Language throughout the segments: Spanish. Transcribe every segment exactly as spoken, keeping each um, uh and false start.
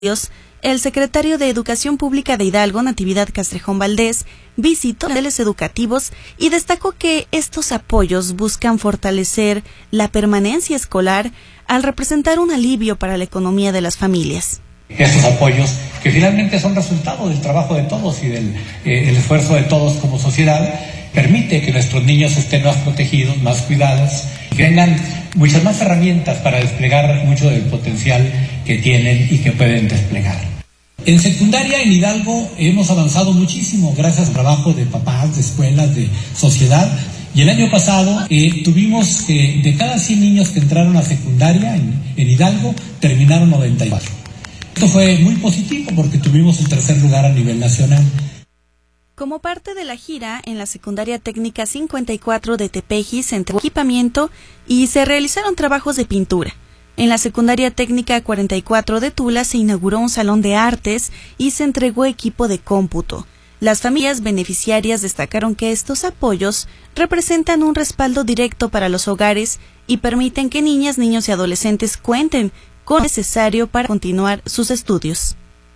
El secretario de Educación Pública de Hidalgo, Natividad Castrejón Valdés, visitó planteles educativos y destacó que estos apoyos buscan fortalecer la permanencia escolar al representar un alivio para la economía de las familias. Estos apoyos que finalmente son resultado del trabajo de todos y del eh, el esfuerzo de todos como sociedad, permite que nuestros niños estén más protegidos, más cuidados, que tengan muchas más herramientas para desplegar mucho del potencial que tienen y que pueden desplegar. En secundaria en Hidalgo hemos avanzado muchísimo gracias al trabajo de papás, de escuelas, de sociedad. Y el año pasado eh, tuvimos que de cada cien niños que entraron a secundaria en, en Hidalgo, terminaron noventa y cuatro. Esto fue muy positivo porque tuvimos el tercer lugar a nivel nacional. Como parte de la gira, en la Secundaria Técnica cincuenta y cuatro de Tepeji se entregó equipamiento y se realizaron trabajos de pintura. En la Secundaria Técnica cuarenta y cuatro de Tula se inauguró un salón de artes y se entregó equipo de cómputo. Las familias beneficiarias destacaron que estos apoyos representan un respaldo directo para los hogares y permiten que niñas, niños y adolescentes cuenten con lo necesario para continuar sus estudios.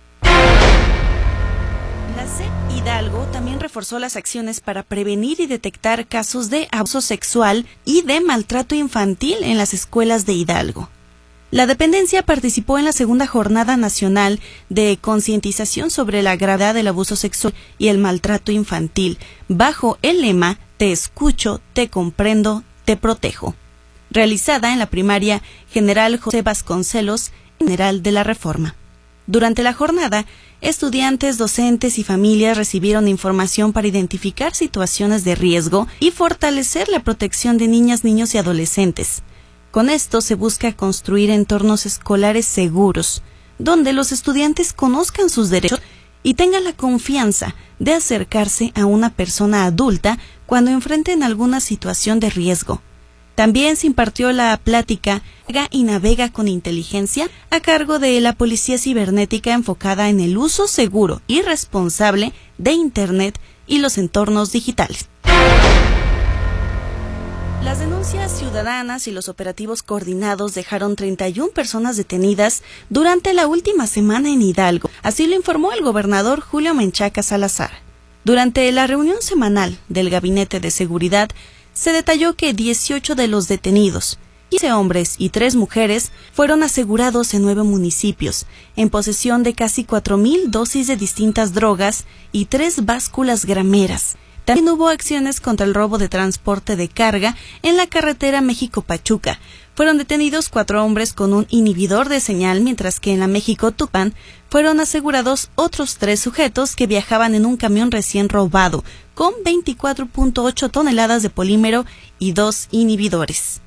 La C E P Hidalgo también reforzó las acciones para prevenir y detectar casos de abuso sexual y de maltrato infantil en las escuelas de Hidalgo. La dependencia participó en la segunda jornada nacional de concientización sobre la gravedad del abuso sexual y el maltrato infantil, bajo el lema Te escucho, te comprendo, te protejo, realizada en la primaria General José Vasconcelos, General de la Reforma. Durante la jornada, estudiantes, docentes y familias recibieron información para identificar situaciones de riesgo y fortalecer la protección de niñas, niños y adolescentes. Con esto se busca construir entornos escolares seguros, donde los estudiantes conozcan sus derechos y tengan la confianza de acercarse a una persona adulta cuando enfrenten alguna situación de riesgo. También se impartió la plática Juega y navega con inteligencia a cargo de la Policía Cibernética enfocada en el uso seguro y responsable de Internet y los entornos digitales. Las denuncias ciudadanas y los operativos coordinados dejaron treinta y una personas detenidas durante la última semana en Hidalgo, así lo informó el gobernador Julio Menchaca Salazar. Durante la reunión semanal del Gabinete de Seguridad, se detalló que dieciocho de los detenidos, quince hombres y tres mujeres, fueron asegurados en nueve municipios, en posesión de casi cuatro mil dosis de distintas drogas y tres básculas grameras. También hubo acciones contra el robo de transporte de carga en la carretera México-Pachuca. Fueron detenidos cuatro hombres con un inhibidor de señal, mientras que en la México-Tupán fueron asegurados otros tres sujetos que viajaban en un camión recién robado, con veinticuatro punto ocho toneladas de polímero y dos inhibidores.